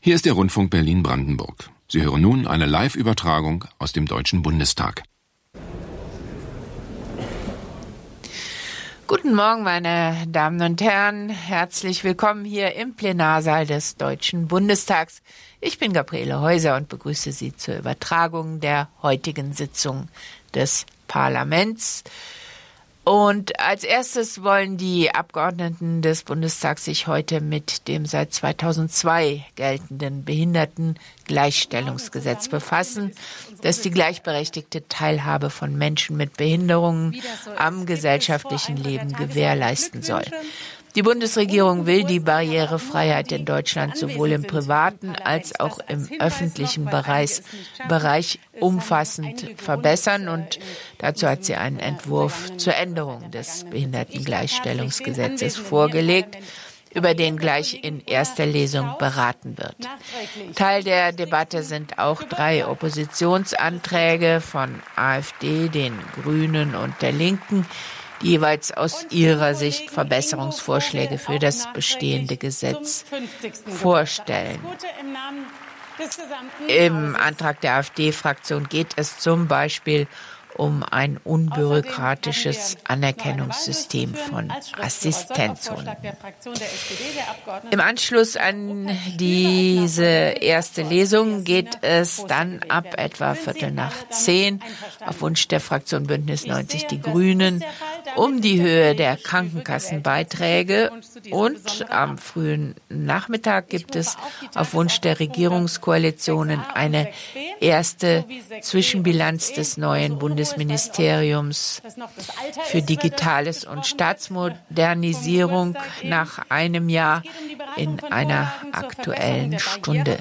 Hier ist der Rundfunk Berlin-Brandenburg. Sie hören nun eine Live-Übertragung aus dem Deutschen Bundestag. Guten Morgen, meine Damen und Herren. Herzlich willkommen hier im Plenarsaal des Deutschen Bundestags. Ich bin Gabriele Heuser und begrüße Sie zur Übertragung der heutigen Sitzung des Parlaments. Und als erstes wollen die Abgeordneten des Bundestags sich heute mit dem seit 2002 geltenden Behindertengleichstellungsgesetz befassen, das die gleichberechtigte Teilhabe von Menschen mit Behinderungen am gesellschaftlichen Leben gewährleisten soll. Die Bundesregierung will die Barrierefreiheit in Deutschland sowohl im privaten als auch im öffentlichen Bereich umfassend verbessern und dazu hat sie einen Entwurf zur Änderung des Behindertengleichstellungsgesetzes vorgelegt, über den gleich in erster Lesung beraten wird. Teil der Debatte sind auch 3 Oppositionsanträge von AfD, den Grünen und der Linken, die jeweils aus ihrer Sicht Verbesserungsvorschläge für das bestehende Gesetz vorstellen. Im Antrag der AfD-Fraktion geht es zum Beispiel um ein unbürokratisches Anerkennungssystem von Assistenzhunden. Im Anschluss an diese erste Lesung geht es dann ab etwa 9:15 auf Wunsch der Fraktion Bündnis 90 Die Grünen um die Höhe der Krankenkassenbeiträge und am frühen Nachmittag gibt es auf Wunsch der Regierungskoalitionen eine erste Zwischenbilanz des neuen Bundesministeriums für Digitales und Staatsmodernisierung nach einem Jahr in einer Aktuellen Stunde.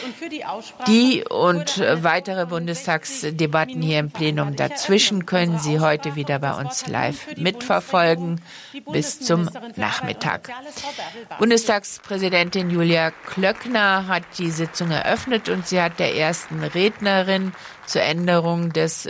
Die und weitere Bundestagsdebatten hier im Plenum dazwischen können Sie heute wieder bei uns live mitverfolgen bis zum Nachmittag. Bundestagspräsidentin Julia Klöckner hat die Sitzung eröffnet und sie hat der ersten Rednerin zur Änderung des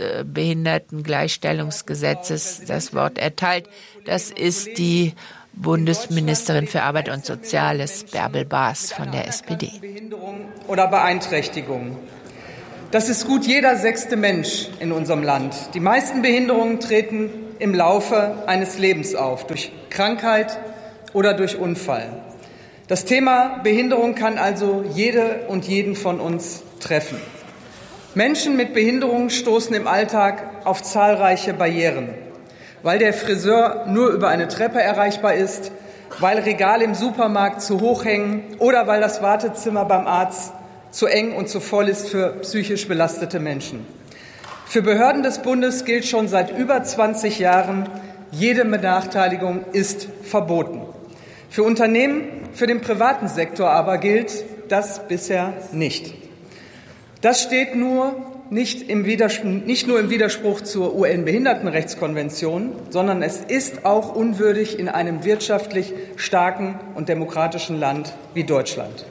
Behindertengleichstellungsgesetzes das Wort erteilt. Das ist die Bundesministerin für Arbeit und Soziales, Bärbel Baas von der SPD. Behinderung oder Beeinträchtigung. Das ist gut jeder 6. Mensch in unserem Land. Die meisten Behinderungen treten im Laufe eines Lebens auf, durch Krankheit oder durch Unfall. Das Thema Behinderung kann also jede und jeden von uns treffen. Menschen mit Behinderung stoßen im Alltag auf zahlreiche Barrieren, weil der Friseur nur über eine Treppe erreichbar ist, weil Regale im Supermarkt zu hoch hängen oder weil das Wartezimmer beim Arzt zu eng und zu voll ist für psychisch belastete Menschen. Für Behörden des Bundes gilt schon seit über 20 Jahren, jede Benachteiligung ist verboten. Für Unternehmen, für den privaten Sektor aber gilt das bisher nicht. Das steht nicht nur im Widerspruch zur UN-Behindertenrechtskonvention, sondern es ist auch unwürdig in einem wirtschaftlich starken und demokratischen Land wie Deutschland.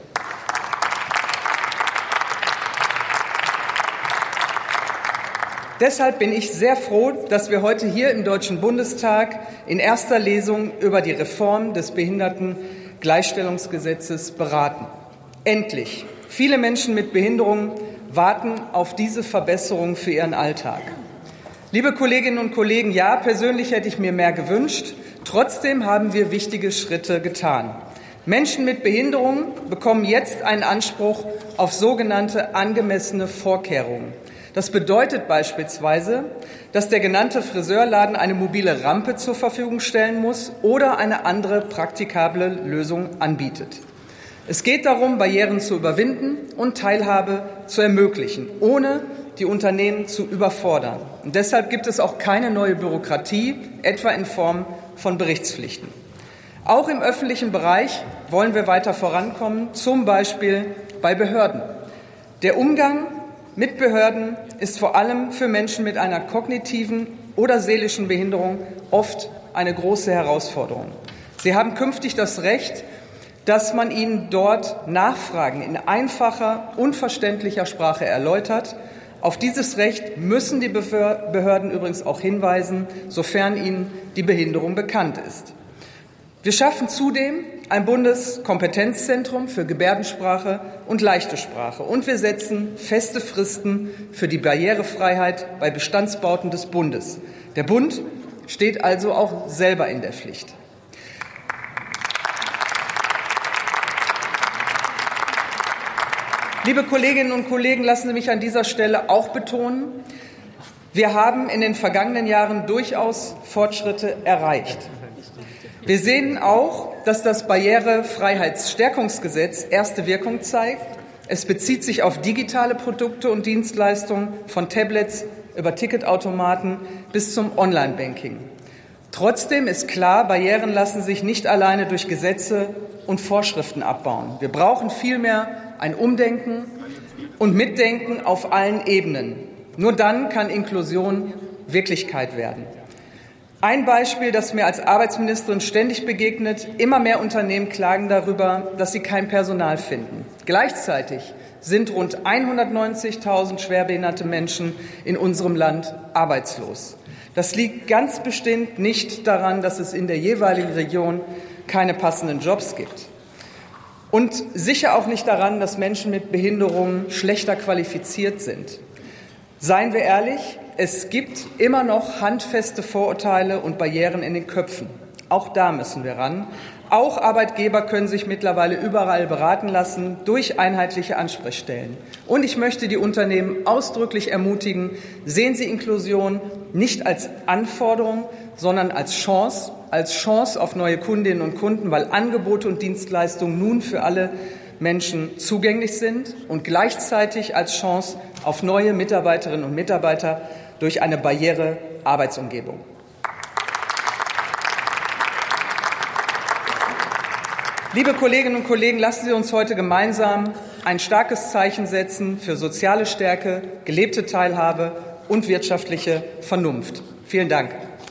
Deshalb bin ich sehr froh, dass wir heute hier im Deutschen Bundestag in erster Lesung über die Reform des Behindertengleichstellungsgesetzes beraten. Endlich! Viele Menschen mit Behinderungen warten auf diese Verbesserung für ihren Alltag. Liebe Kolleginnen und Kollegen, ja, persönlich hätte ich mir mehr gewünscht. Trotzdem haben wir wichtige Schritte getan. Menschen mit Behinderungen bekommen jetzt einen Anspruch auf sogenannte angemessene Vorkehrungen. Das bedeutet beispielsweise, dass der genannte Friseurladen eine mobile Rampe zur Verfügung stellen muss oder eine andere praktikable Lösung anbietet. Es geht darum, Barrieren zu überwinden und Teilhabe zu ermöglichen, ohne die Unternehmen zu überfordern. Und deshalb gibt es auch keine neue Bürokratie, etwa in Form von Berichtspflichten. Auch im öffentlichen Bereich wollen wir weiter vorankommen, zum Beispiel bei Behörden. Der Umgang mit Behörden ist vor allem für Menschen mit einer kognitiven oder seelischen Behinderung oft eine große Herausforderung. Sie haben künftig das Recht, dass man ihnen dort Nachfragen in einfacher, unverständlicher Sprache erläutert. Auf dieses Recht müssen die Behörden übrigens auch hinweisen, sofern ihnen die Behinderung bekannt ist. Wir schaffen zudem ein Bundeskompetenzzentrum für Gebärdensprache und leichte Sprache. Und wir setzen feste Fristen für die Barrierefreiheit bei Bestandsbauten des Bundes. Der Bund steht also auch selber in der Pflicht. Liebe Kolleginnen und Kollegen, lassen Sie mich an dieser Stelle auch betonen, wir haben in den vergangenen Jahren durchaus Fortschritte erreicht. Wir sehen auch, dass das Barrierefreiheitsstärkungsgesetz erste Wirkung zeigt. Es bezieht sich auf digitale Produkte und Dienstleistungen von Tablets über Ticketautomaten bis zum Online-Banking. Trotzdem ist klar, Barrieren lassen sich nicht alleine durch Gesetze und Vorschriften abbauen. Wir brauchen vielmehr ein Umdenken und Mitdenken auf allen Ebenen. Nur dann kann Inklusion Wirklichkeit werden. Ein Beispiel, das mir als Arbeitsministerin ständig begegnet: immer mehr Unternehmen klagen darüber, dass sie kein Personal finden. Gleichzeitig sind rund 190.000 schwerbehinderte Menschen in unserem Land arbeitslos. Das liegt ganz bestimmt nicht daran, dass es in der jeweiligen Region keine passenden Jobs gibt. Und sicher auch nicht daran, dass Menschen mit Behinderungen schlechter qualifiziert sind. Seien wir ehrlich, es gibt immer noch handfeste Vorurteile und Barrieren in den Köpfen. Auch da müssen wir ran. Auch Arbeitgeber können sich mittlerweile überall beraten lassen durch einheitliche Ansprechstellen. Und ich möchte die Unternehmen ausdrücklich ermutigen, sehen Sie Inklusion nicht als Anforderung, sondern als Chance auf neue Kundinnen und Kunden, weil Angebote und Dienstleistungen nun für alle Menschen zugänglich sind, und gleichzeitig als Chance auf neue Mitarbeiterinnen und Mitarbeiter durch eine barrierefreie Arbeitsumgebung. Liebe Kolleginnen und Kollegen, lassen Sie uns heute gemeinsam ein starkes Zeichen setzen für soziale Stärke, gelebte Teilhabe und wirtschaftliche Vernunft. Vielen Dank.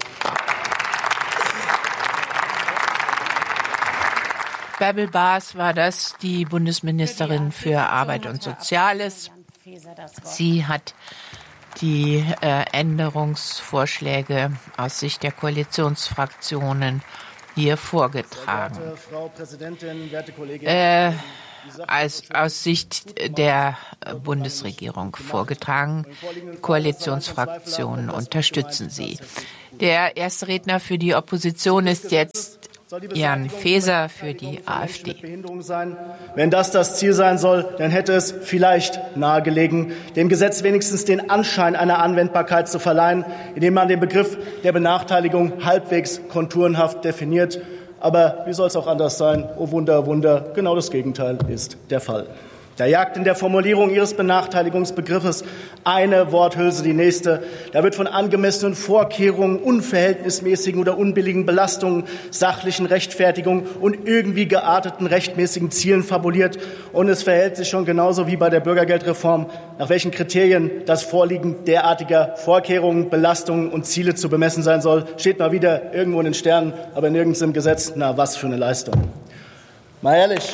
Bärbel Baas war das, die Bundesministerin für Arbeit und Soziales. Sie hat die Änderungsvorschläge aus Sicht der Koalitionsfraktionen hier vorgetragen. Frau Präsidentin, werte Kolleginnen, aus Sicht der Bundesregierung vorgetragen. Koalitionsfraktionen unterstützen sie. Der erste Redner für die Opposition ist jetzt Jan Faeser für die AfD. Wenn das Ziel sein soll, dann hätte es vielleicht nahegelegen, dem Gesetz wenigstens den Anschein einer Anwendbarkeit zu verleihen, indem man den Begriff der Benachteiligung halbwegs konturenhaft definiert. Aber wie soll es auch anders sein? Oh Wunder, Wunder, genau das Gegenteil ist der Fall. Da jagt in der Formulierung Ihres Benachteiligungsbegriffes eine Worthülse die nächste. Da wird von angemessenen Vorkehrungen, unverhältnismäßigen oder unbilligen Belastungen, sachlichen Rechtfertigungen und irgendwie gearteten rechtmäßigen Zielen fabuliert. Und es verhält sich schon genauso wie bei der Bürgergeldreform, nach welchen Kriterien das Vorliegen derartiger Vorkehrungen, Belastungen und Ziele zu bemessen sein soll. Steht mal wieder irgendwo in den Sternen, aber nirgends im Gesetz. Na, was für eine Leistung. Mal ehrlich.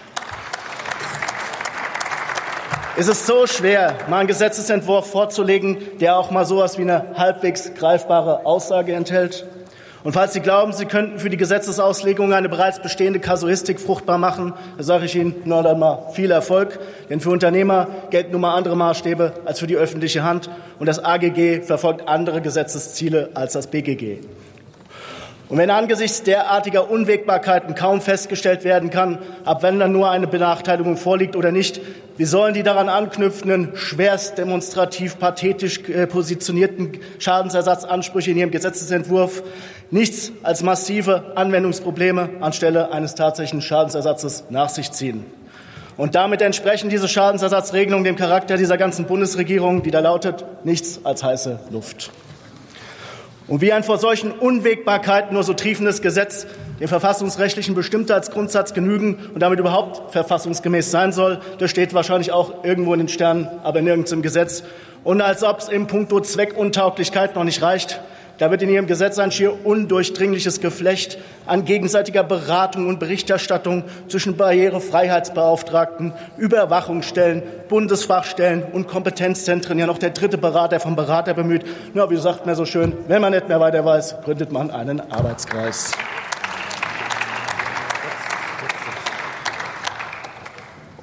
Es ist so schwer, mal einen Gesetzesentwurf vorzulegen, der auch mal sowas wie eine halbwegs greifbare Aussage enthält. Und falls Sie glauben, Sie könnten für die Gesetzesauslegung eine bereits bestehende Kasuistik fruchtbar machen, dann sage ich Ihnen noch einmal viel Erfolg. Denn für Unternehmer gelten nun mal andere Maßstäbe als für die öffentliche Hand. Und das AGG verfolgt andere Gesetzesziele als das BGG. Und wenn angesichts derartiger Unwägbarkeiten kaum festgestellt werden kann, ab wann dann nur eine Benachteiligung vorliegt oder nicht, wie sollen die daran anknüpfenden, schwerst demonstrativ pathetisch positionierten Schadensersatzansprüche in ihrem Gesetzesentwurf nichts als massive Anwendungsprobleme anstelle eines tatsächlichen Schadensersatzes nach sich ziehen? Und damit entsprechen diese Schadensersatzregelungen dem Charakter dieser ganzen Bundesregierung, die da lautet: nichts als heiße Luft. Und wie ein vor solchen Unwägbarkeiten nur so triefendes Gesetz dem verfassungsrechtlichen Bestimmtheitsgrundsatz genügen und damit überhaupt verfassungsgemäß sein soll, das steht wahrscheinlich auch irgendwo in den Sternen, aber nirgends im Gesetz. Und als ob es im Puncto Zweckuntauglichkeit noch nicht reicht, da wird in Ihrem Gesetz ein schier undurchdringliches Geflecht an gegenseitiger Beratung und Berichterstattung zwischen Barrierefreiheitsbeauftragten, Überwachungsstellen, Bundesfachstellen und Kompetenzzentren, ja noch der dritte Berater vom Berater bemüht. Na, wie sagt man so schön, wenn man nicht mehr weiter weiß, gründet man einen Arbeitskreis.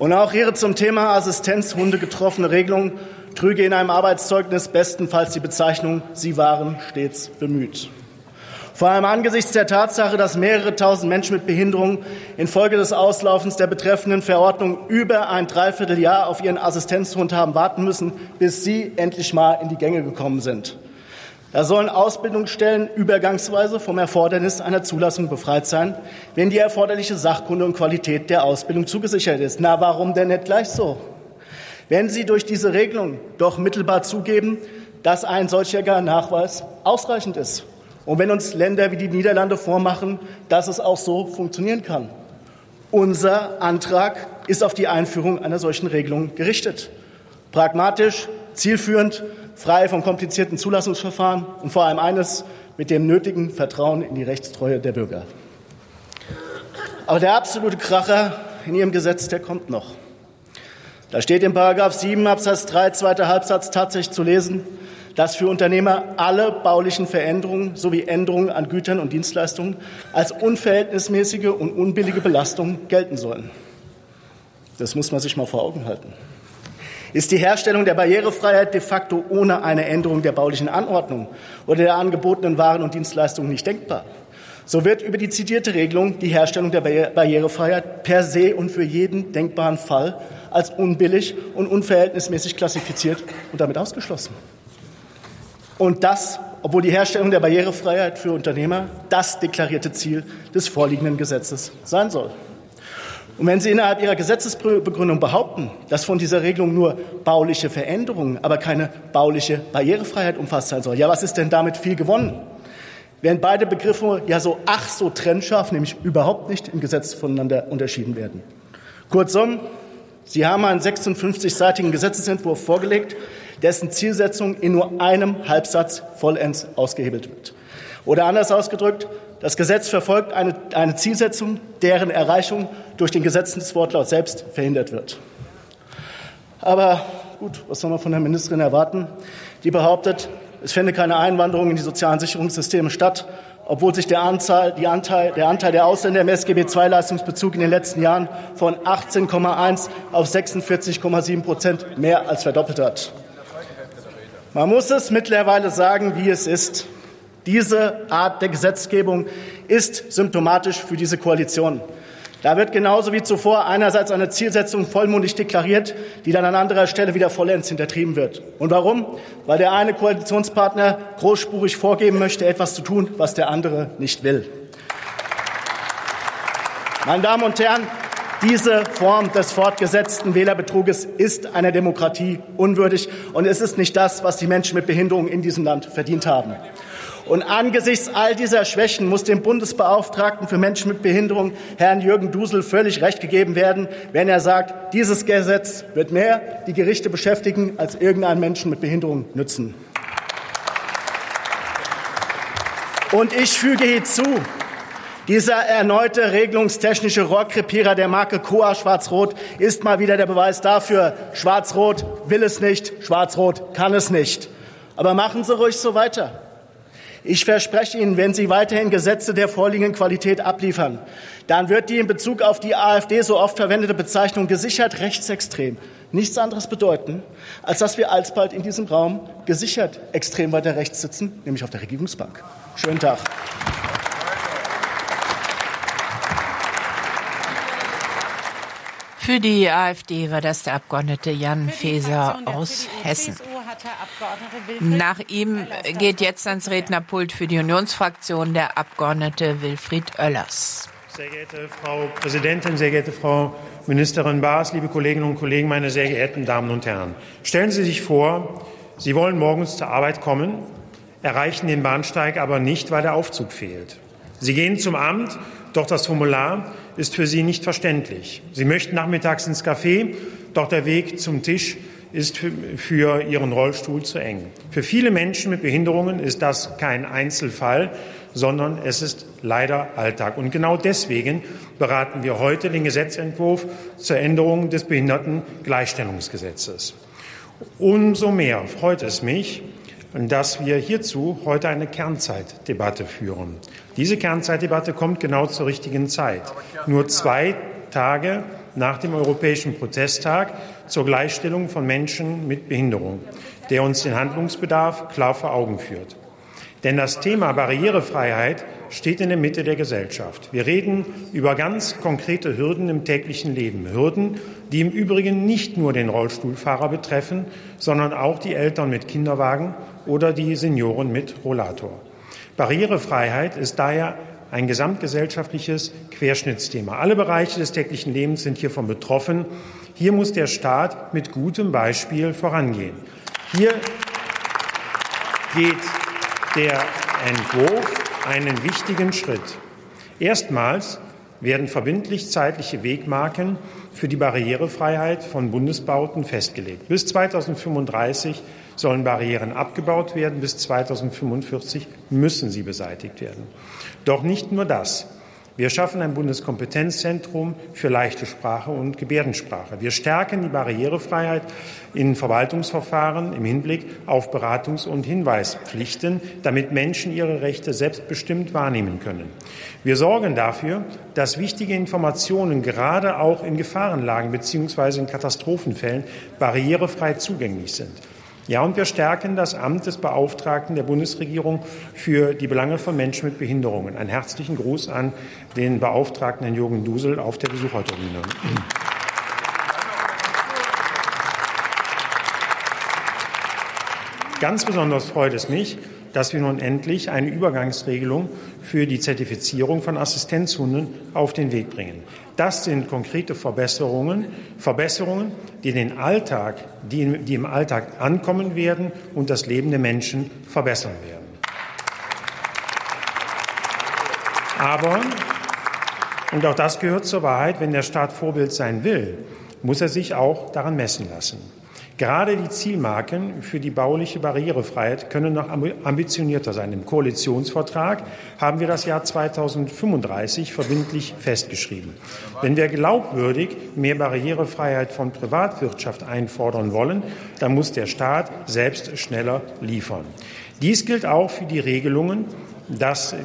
Und auch Ihre zum Thema Assistenzhunde getroffene Regelung trüge in einem Arbeitszeugnis bestenfalls die Bezeichnung „Sie waren stets bemüht". Vor allem angesichts der Tatsache, dass mehrere tausend Menschen mit Behinderung infolge des Auslaufens der betreffenden Verordnung über ein Dreivierteljahr auf ihren Assistenzhund haben warten müssen, bis sie endlich mal in die Gänge gekommen sind. Da sollen Ausbildungsstellen übergangsweise vom Erfordernis einer Zulassung befreit sein, wenn die erforderliche Sachkunde und Qualität der Ausbildung zugesichert ist. Na, warum denn nicht gleich so? Wenn Sie durch diese Regelung doch mittelbar zugeben, dass ein solcher Nachweis ausreichend ist. Und wenn uns Länder wie die Niederlande vormachen, dass es auch so funktionieren kann. Unser Antrag ist auf die Einführung einer solchen Regelung gerichtet. Pragmatisch, zielführend, frei von komplizierten Zulassungsverfahren und vor allem eines, mit dem nötigen Vertrauen in die Rechtstreue der Bürger. Aber der absolute Kracher in Ihrem Gesetz, der kommt noch. Da steht in § 7 Absatz 3 zweiter Halbsatz tatsächlich zu lesen, dass für Unternehmer alle baulichen Veränderungen sowie Änderungen an Gütern und Dienstleistungen als unverhältnismäßige und unbillige Belastung gelten sollen. Das muss man sich mal vor Augen halten. Ist die Herstellung der Barrierefreiheit de facto ohne eine Änderung der baulichen Anordnung oder der angebotenen Waren und Dienstleistungen nicht denkbar, so wird über die zitierte Regelung die Herstellung der Barrierefreiheit per se und für jeden denkbaren Fall als unbillig und unverhältnismäßig klassifiziert und damit ausgeschlossen. Und das, obwohl die Herstellung der Barrierefreiheit für Unternehmer das deklarierte Ziel des vorliegenden Gesetzes sein soll. Und wenn Sie innerhalb Ihrer Gesetzesbegründung behaupten, dass von dieser Regelung nur bauliche Veränderungen, aber keine bauliche Barrierefreiheit umfasst sein soll, ja, was ist denn damit viel gewonnen? Während beide Begriffe ja so trennscharf, nämlich überhaupt nicht im Gesetz voneinander unterschieden werden. Kurzum, Sie haben einen 56-seitigen Gesetzesentwurf vorgelegt, dessen Zielsetzung in nur einem Halbsatz vollends ausgehebelt wird. Oder anders ausgedrückt, das Gesetz verfolgt eine Zielsetzung, deren Erreichung durch den Gesetzeswortlaut selbst verhindert wird. Aber gut, was soll man von der Ministerin erwarten? Die behauptet, es fände keine Einwanderung in die sozialen Sicherungssysteme statt, obwohl sich der Anteil der Ausländer im SGB II-Leistungsbezug in den letzten Jahren von 18,1 auf 46,7% mehr als verdoppelt hat. Man muss es mittlerweile sagen, wie es ist. Diese Art der Gesetzgebung ist symptomatisch für diese Koalition. Da wird genauso wie zuvor einerseits eine Zielsetzung vollmundig deklariert, die dann an anderer Stelle wieder vollends hintertrieben wird. Und warum? Weil der eine Koalitionspartner großspurig vorgeben möchte, etwas zu tun, was der andere nicht will. Meine Damen und Herren, diese Form des fortgesetzten Wählerbetruges ist einer Demokratie unwürdig, und es ist nicht das, was die Menschen mit Behinderung in diesem Land verdient haben. Und angesichts all dieser Schwächen muss dem Bundesbeauftragten für Menschen mit Behinderung, Herrn Jürgen Dusel, völlig recht gegeben werden, wenn er sagt, dieses Gesetz wird mehr die Gerichte beschäftigen, als irgendeinen Menschen mit Behinderung nützen. Und ich füge hinzu, dieser erneute regelungstechnische Rohrkrepierer der Marke Coa Schwarz-Rot ist mal wieder der Beweis dafür, Schwarz-Rot will es nicht, Schwarz-Rot kann es nicht. Aber machen Sie ruhig so weiter. Ich verspreche Ihnen, wenn Sie weiterhin Gesetze der vorliegenden Qualität abliefern, dann wird die in Bezug auf die AfD so oft verwendete Bezeichnung gesichert rechtsextrem nichts anderes bedeuten, als dass wir alsbald in diesem Raum gesichert extrem weiter rechts sitzen, nämlich auf der Regierungsbank. Schönen Tag. Für die AfD war das der Abgeordnete Jan Faeser aus Hessen. Nach ihm geht jetzt ans Rednerpult für die Unionsfraktion der Abgeordnete Wilfried Oellers. Sehr geehrte Frau Präsidentin, sehr geehrte Frau Ministerin Baas, liebe Kolleginnen und Kollegen, meine sehr geehrten Damen und Herren. Stellen Sie sich vor, Sie wollen morgens zur Arbeit kommen, erreichen den Bahnsteig aber nicht, weil der Aufzug fehlt. Sie gehen zum Amt, doch das Formular ist für Sie nicht verständlich. Sie möchten nachmittags ins Café, doch der Weg zum Tisch ist für Ihren Rollstuhl zu eng. Für viele Menschen mit Behinderungen ist das kein Einzelfall, sondern es ist leider Alltag. Und genau deswegen beraten wir heute den Gesetzentwurf zur Änderung des Behindertengleichstellungsgesetzes. Umso mehr freut es mich, dass wir hierzu heute eine Kernzeitdebatte führen. Diese Kernzeitdebatte kommt genau zur richtigen Zeit. Nur 2 Tage nach dem Europäischen Protesttag zur Gleichstellung von Menschen mit Behinderung, der uns den Handlungsbedarf klar vor Augen führt. Denn das Thema Barrierefreiheit steht in der Mitte der Gesellschaft. Wir reden über ganz konkrete Hürden im täglichen Leben. Hürden, die im Übrigen nicht nur den Rollstuhlfahrer betreffen, sondern auch die Eltern mit Kinderwagen oder die Senioren mit Rollator. Barrierefreiheit ist daher ein gesamtgesellschaftliches Querschnittsthema. Alle Bereiche des täglichen Lebens sind hiervon betroffen. Hier muss der Staat mit gutem Beispiel vorangehen. Hier geht der Entwurf einen wichtigen Schritt. Erstmals werden verbindlich zeitliche Wegmarken für die Barrierefreiheit von Bundesbauten festgelegt. Bis 2035 sollen Barrieren abgebaut werden, bis 2045 müssen sie beseitigt werden. Doch nicht nur das. Wir schaffen ein Bundeskompetenzzentrum für leichte Sprache und Gebärdensprache. Wir stärken die Barrierefreiheit in Verwaltungsverfahren im Hinblick auf Beratungs- und Hinweispflichten, damit Menschen ihre Rechte selbstbestimmt wahrnehmen können. Wir sorgen dafür, dass wichtige Informationen gerade auch in Gefahrenlagen bzw. in Katastrophenfällen barrierefrei zugänglich sind. Ja, und wir stärken das Amt des Beauftragten der Bundesregierung für die Belange von Menschen mit Behinderungen. Einen herzlichen Gruß an den Beauftragten Herrn Jürgen Dusel auf der Besuchertribüne. Ganz besonders freut es mich, dass wir nun endlich eine Übergangsregelung für die Zertifizierung von Assistenzhunden auf den Weg bringen. Das sind konkrete Verbesserungen, die im Alltag ankommen werden und das Leben der Menschen verbessern werden. Aber, und auch das gehört zur Wahrheit, wenn der Staat Vorbild sein will, muss er sich auch daran messen lassen. Gerade die Zielmarken für die bauliche Barrierefreiheit können noch ambitionierter sein. Im Koalitionsvertrag haben wir das Jahr 2035 verbindlich festgeschrieben. Wenn wir glaubwürdig mehr Barrierefreiheit von Privatwirtschaft einfordern wollen, dann muss der Staat selbst schneller liefern. Dies gilt auch für die Regelungen, dass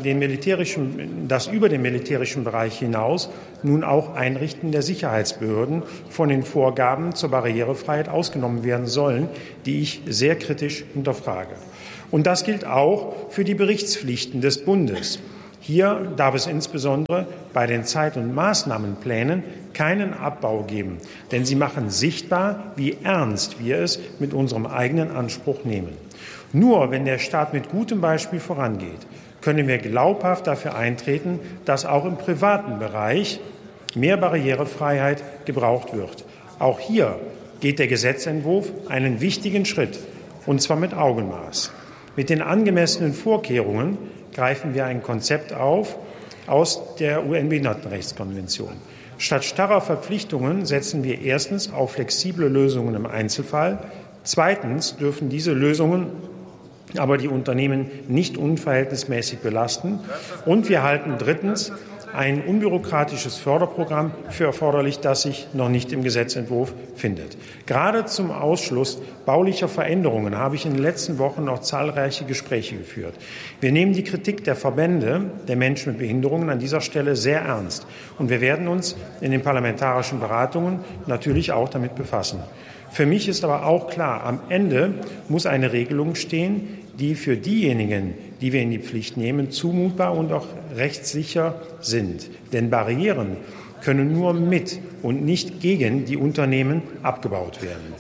über den militärischen Bereich hinaus nun auch Einrichten der Sicherheitsbehörden von den Vorgaben zur Barrierefreiheit ausgenommen werden sollen, die ich sehr kritisch hinterfrage. Und das gilt auch für die Berichtspflichten des Bundes. Hier darf es insbesondere bei den Zeit- und Maßnahmenplänen keinen Abbau geben, denn sie machen sichtbar, wie ernst wir es mit unserem eigenen Anspruch nehmen. Nur wenn der Staat mit gutem Beispiel vorangeht, können wir glaubhaft dafür eintreten, dass auch im privaten Bereich mehr Barrierefreiheit gebraucht wird. Auch hier geht der Gesetzentwurf einen wichtigen Schritt, und zwar mit Augenmaß. Mit den angemessenen Vorkehrungen greifen wir ein Konzept auf aus der UN-Behindertenrechtskonvention. Statt starrer Verpflichtungen setzen wir erstens auf flexible Lösungen im Einzelfall. Zweitens dürfen diese Lösungen aber die Unternehmen nicht unverhältnismäßig belasten. Und wir halten drittens ein unbürokratisches Förderprogramm für erforderlich, das sich noch nicht im Gesetzentwurf findet. Gerade zum Ausschluss baulicher Veränderungen habe ich in den letzten Wochen noch zahlreiche Gespräche geführt. Wir nehmen die Kritik der Verbände der Menschen mit Behinderungen an dieser Stelle sehr ernst. Und wir werden uns in den parlamentarischen Beratungen natürlich auch damit befassen. Für mich ist aber auch klar, am Ende muss eine Regelung stehen, die für diejenigen, die wir in die Pflicht nehmen, zumutbar und auch rechtssicher sind. Denn Barrieren können nur mit und nicht gegen die Unternehmen abgebaut werden.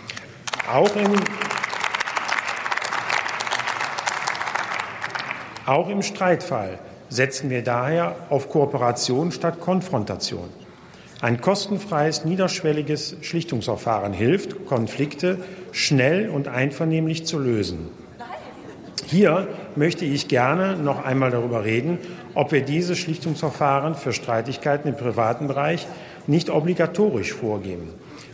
Auch im Streitfall setzen wir daher auf Kooperation statt Konfrontation. Ein kostenfreies, niederschwelliges Schlichtungsverfahren hilft, Konflikte schnell und einvernehmlich zu lösen. Hier möchte ich gerne noch einmal darüber reden, ob wir dieses Schlichtungsverfahren für Streitigkeiten im privaten Bereich nicht obligatorisch vorgeben,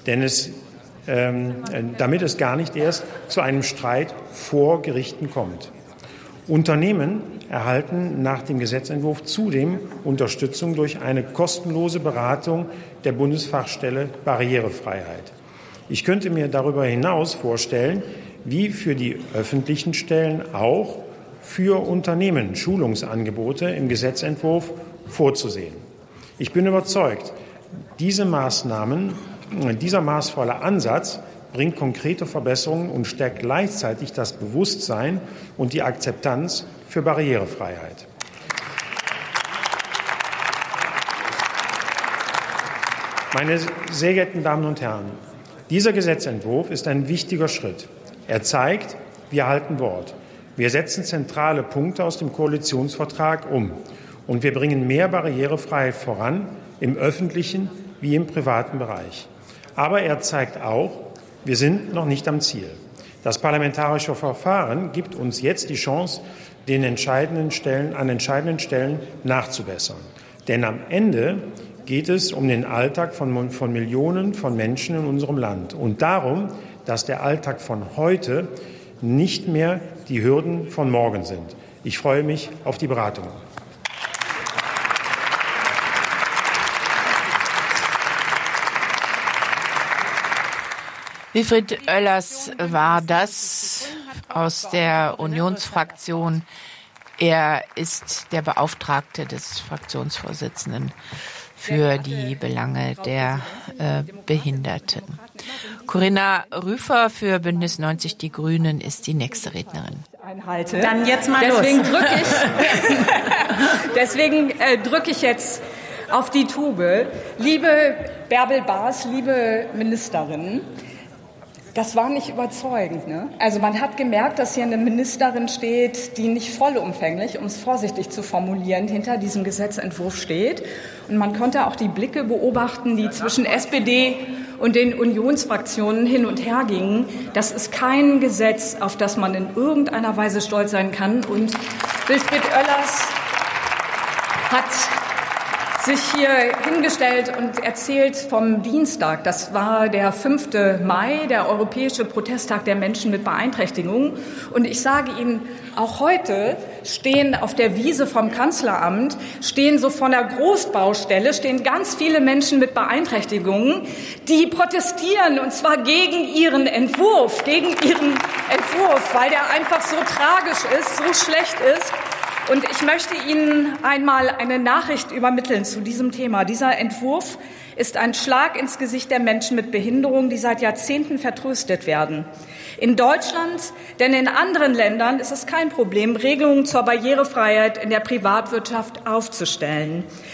damit es gar nicht erst zu einem Streit vor Gerichten kommt. Unternehmen erhalten nach dem Gesetzentwurf zudem Unterstützung durch eine kostenlose Beratung der Bundesfachstelle Barrierefreiheit. Ich könnte mir darüber hinaus vorstellen, wie für die öffentlichen Stellen auch für Unternehmen Schulungsangebote im Gesetzentwurf vorzusehen. Ich bin überzeugt, Dieser maßvolle Ansatz bringt konkrete Verbesserungen und stärkt gleichzeitig das Bewusstsein und die Akzeptanz für Barrierefreiheit. Meine sehr geehrten Damen und Herren, dieser Gesetzentwurf ist ein wichtiger Schritt. Er zeigt, wir halten Wort. Wir setzen zentrale Punkte aus dem Koalitionsvertrag um. Und wir bringen mehr Barrierefreiheit voran, im öffentlichen wie im privaten Bereich. Aber er zeigt auch, wir sind noch nicht am Ziel. Das parlamentarische Verfahren gibt uns jetzt die Chance, an entscheidenden Stellen nachzubessern. Denn am Ende geht es um den Alltag von Millionen von Menschen in unserem Land und darum, dass der Alltag von heute nicht mehr die Hürden von morgen sind. Ich freue mich auf die Beratungen. Wilfried Oellers war das aus der Unionsfraktion. Er ist der Beauftragte des Fraktionsvorsitzenden für die Belange der Behinderten. Corinna Rüffer für Bündnis 90 Die Grünen ist die nächste Rednerin. Dann jetzt mal deswegen los. Deswegen drücke ich jetzt auf die Tube. Liebe Bärbel Baas, liebe Ministerin, das war nicht überzeugend, ne? Also man hat gemerkt, dass hier eine Ministerin steht, die nicht vollumfänglich, um es vorsichtig zu formulieren, hinter diesem Gesetzentwurf steht. Und man konnte auch die Blicke beobachten, die zwischen SPD und den Unionsfraktionen hin und her gingen. Das ist kein Gesetz, auf das man in irgendeiner Weise stolz sein kann. Und Wilfried Oellers hat sich hier hingestellt und erzählt vom Dienstag. Das war der 5. Mai, der Europäische Protesttag der Menschen mit Beeinträchtigungen. Und ich sage Ihnen, auch heute stehen auf der Wiese vom Kanzleramt, stehen so von der Großbaustelle, stehen ganz viele Menschen mit Beeinträchtigungen, die protestieren, und zwar gegen ihren Entwurf, weil der einfach so tragisch ist, so schlecht ist. Und ich möchte Ihnen einmal eine Nachricht übermitteln zu diesem Thema. Dieser Entwurf ist ein Schlag ins Gesicht der Menschen mit Behinderung, die seit Jahrzehnten vertröstet werden. In Deutschland, denn in anderen Ländern ist es kein Problem, Regelungen zur Barrierefreiheit in der Privatwirtschaft aufzustellen.